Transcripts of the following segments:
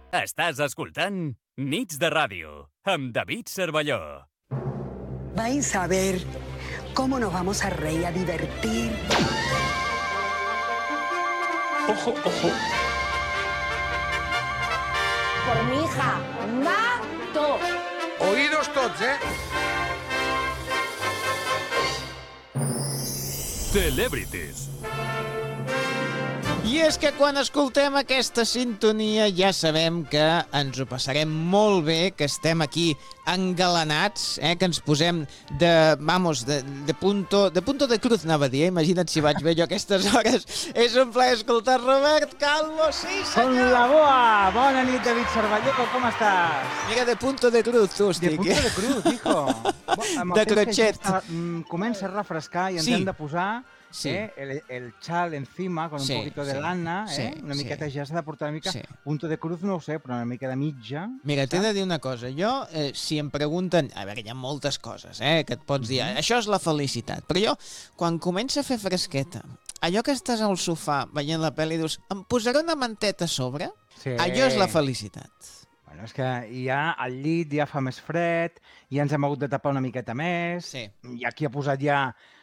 Estàs escoltant Nits de Ràdio amb David Cervelló. Vais a ver cómo nos vamos a reír, a divertir. Ojo, ojo. Por mi hija, mato. Oídos tots, Celebrities. I és que quan escoltem aquesta sintonia ja sabem que ens ho passarem molt bé, que estem aquí engalanats, que ens posem de punto de cruz, anava a dir, imagina't si vaig bé jo a aquestes hores. És un plaer escoltar Robert Calvo, sí senyor! Con la boa! Bona nit, David Cervelló, com estàs? Mira, de punto de cruz, tu estic. De punto de cruz, hijo. De crochet. Comença a refrescar i ens hem de posar el xal encima, con un poquito de lana, una miqueta ja s'ha de portar una mica, punto de cruz no ho sé, però una mica de mitja. Mira, t'he de dir una cosa, jo, si em pregunten, a veure, hi ha moltes coses, que et pots dir, això és la felicitat, però jo, quan comença a fer fresqueta, allò que estàs al sofà veient la pel·li i dius, em posaré una manteta a sobre? Sí. Allò és la felicitat. Bueno, és que ja al llit ja fa més fred, ja ens hem hagut de tapar una miqueta més, i aquí ha posat ja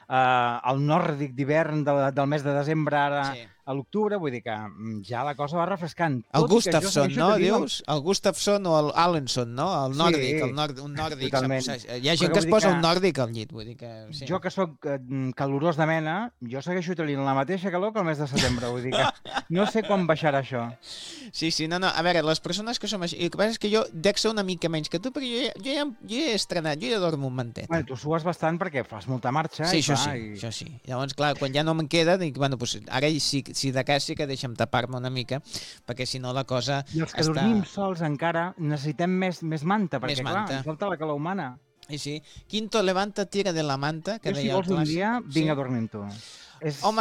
el nòrdic d'hivern del mes de desembre ara a l'octubre, vull dir que ja la cosa va refrescant. El Gustafsson, no, dius? El Gustafsson o l'Allenson, no? El nòrdic, un nòrdic. Hi ha gent que es posa un nòrdic al llit, vull dir que... Jo que sóc calorós de mena, jo segueixo tenint la mateixa calor que el mes de setembre, vull dir que no sé quan baixarà això. Sí, no, a veure, les persones que som així, el que passa és que jo dec ser una mica menys que tu, perquè jo ja he estrenat, jo ja dormo un mantet. Bueno, tu sues bastant perquè fas molta marxa. Sí, això sí. Llavors, clar, quan ja no me'n queda, dic, bueno, doncs ara si de cas sí que deixa'm tapar-me una mica, perquè si no la cosa I els que dormim sols encara necessitem més manta, perquè clar, ens falta la calor humana. Sí. Quinto, levanta, tira de la manta, que deia el clàssic. Si vols un dia, vinc a dormir amb tu. Home,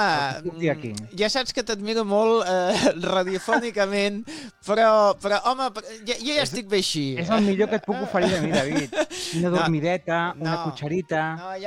ja saps que t'admiro molt radiofònicament, però home, jo ja estic bé així. És el millor que et puc oferir de mi, David. Una dormideta, una cucharita...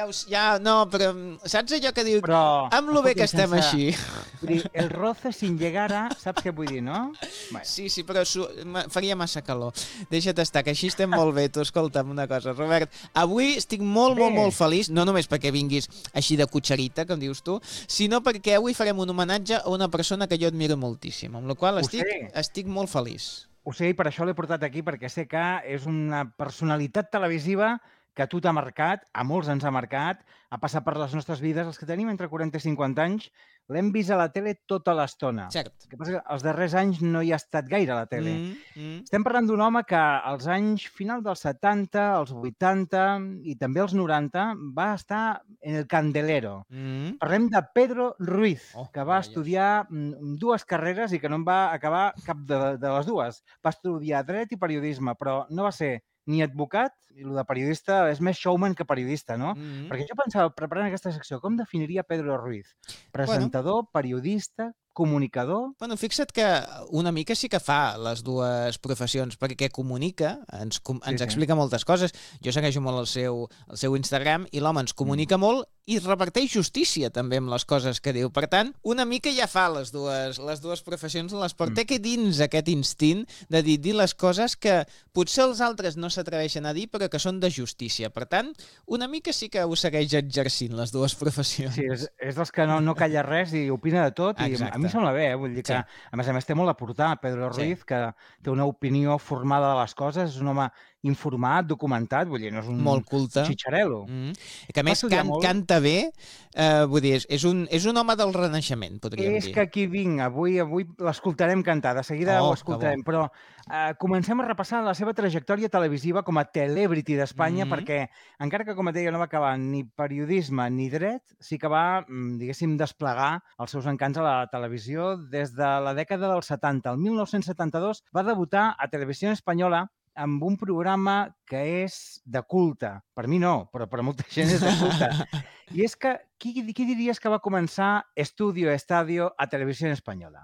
No, però saps allò que diu, amb lo bé que estem així? Vull dir, el roce sin llegar a... Saps què vull dir, no? Sí, però faria massa calor. Deixa't estar, que així estem molt bé. Tu, escolta'm una cosa, Robert. Avui estic molt feliç, no només perquè vinguis així de cucharita, com dius tu, sinó perquè avui farem un homenatge a una persona que jo admiro moltíssim, amb la qual estic molt feliç. Ho sé, i per això l'he portat aquí, perquè sé que és una personalitat televisiva que a tu t'ha marcat, a molts ens ha marcat, ha passat per les nostres vides, els que tenim entre 40 i 50 anys, l'hem vist a la tele tota l'estona. Cert. El que passa que els darrers anys no hi ha estat gaire a la tele. Estem parlant d'un home que als anys final dels 70, als 80 i també als 90 va estar en el candelero. Parlem de Pedro Ruiz, que va estudiar dues carreres i que no en va acabar cap de les dues. Va estudiar dret i periodisme, però no va ser ni advocat, i el de periodista és més showman que periodista, no? Perquè jo pensava, preparant aquesta secció, com definiria Pedro Ruiz? Presentador, periodista, comunicador... Bueno, fixa't que una mica sí que fa les dues professions, perquè comunica, ens explica moltes coses. Jo segueixo molt el seu Instagram i l'home ens comunica molt i reparteix justícia també amb les coses que diu. Per tant, una mica ja fa les dues professions, les porta aquí dins aquest instint de dir les coses que potser els altres no s'atreveixen a dir, però que són de justícia. Per tant, una mica sí que ho segueix exercint, les dues professions. Sí, és dels que no calla res i opina de tot, i a mi em sembla bé, vull dir que, a més, té molt a portar Pedro Ruiz, que té una opinió formada de les coses, és un home informat, documentat, vull dir, no és un molt culte, xitxarelo. Que a més canta bé, vull dir, és un home del Renaixement, podríem dir. És que aquí vinc, avui l'escoltarem cantar, de seguida ho escoltarem, però comencem a repassar la seva trajectòria televisiva com a celebrity d'Espanya, perquè encara que, com et deia, no va acabar ni periodisme ni dret, sí que va, diguéssim, desplegar els seus encants a la televisió des de la dècada dels 70. El 1972 va debutar a Televisió Espanyola amb un programa que és de culte. Per mi no, però per molta gent és de culte. I és que, qui diries que va començar Estudio Estadio a Televisió Espanyola?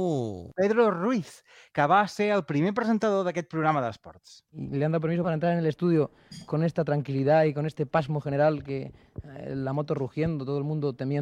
Pedro Ruiz, que va ser el primer presentador d'aquest programa d'esports. Le han dado permiso para entrar en el estudio con esta tranquilidad y con este pasmo general, que la moto rugiendo, todo el mundo temiendo